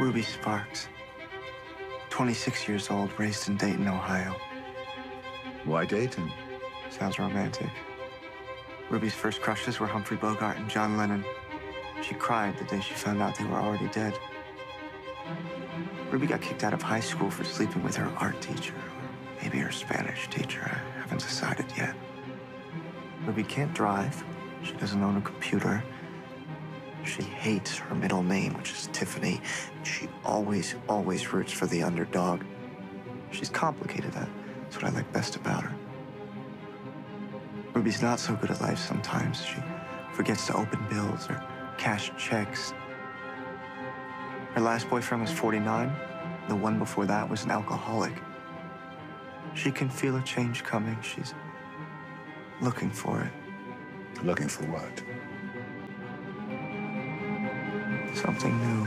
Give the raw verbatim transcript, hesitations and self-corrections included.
Ruby Sparks. twenty-six years old, raised in Dayton, Ohio. Why Dayton? Sounds romantic. Ruby's first crushes were Humphrey Bogart and John Lennon. She cried the day she found out they were already dead. Ruby got kicked out of high school for sleeping with her art teacher, or maybe her Spanish teacher. I haven't decided yet. Ruby can't drive. She doesn't own a computer. She hates her middle name, which is Tiffany. She always, always roots for the underdog. She's complicated. That's what I like best about her. Ruby's not so good at life sometimes. She forgets to open bills or cash checks. Her last boyfriend was forty-nine. The one before that was an alcoholic. She can feel a change coming. She's looking for it. Looking for what? Something new.